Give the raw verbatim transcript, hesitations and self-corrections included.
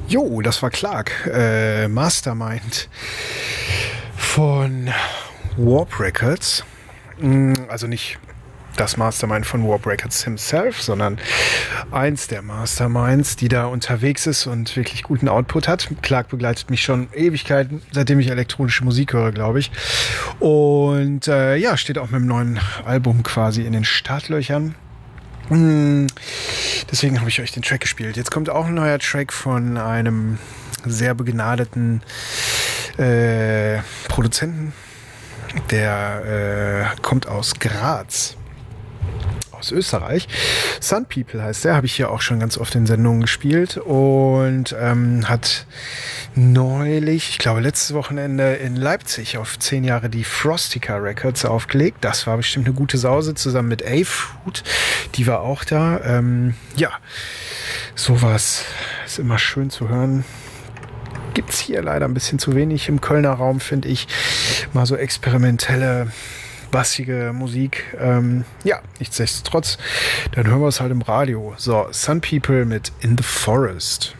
Jo, das war Clark, äh, Mastermind von Warp Records. Also nicht das Mastermind von Warp Records himself, sondern eins der Masterminds, die da unterwegs ist und wirklich guten Output hat. Clark begleitet mich schon Ewigkeiten, seitdem ich elektronische Musik höre, glaube ich. Und äh, ja, steht auch mit dem neuen Album quasi in den Startlöchern. Deswegen habe ich euch den Track gespielt. Jetzt kommt auch ein neuer Track von einem sehr begnadeten äh, Produzenten. Der äh, kommt aus Graz, aus Österreich. Sun People heißt der, habe ich hier auch schon ganz oft in Sendungen gespielt und ähm, hat neulich, ich glaube letztes Wochenende in Leipzig auf zehn Jahre die Frostica Records aufgelegt. Das war bestimmt eine gute Sause, zusammen mit A-Fruit, die war auch da. Ähm, ja, sowas ist immer schön zu hören. Gibt's hier leider ein bisschen zu wenig im Kölner Raum, finde ich. Mal so experimentelle, bassige Musik. Ähm, ja, nichtsdestotrotz, dann hören wir es halt im Radio. So, Sun People mit In the Forest.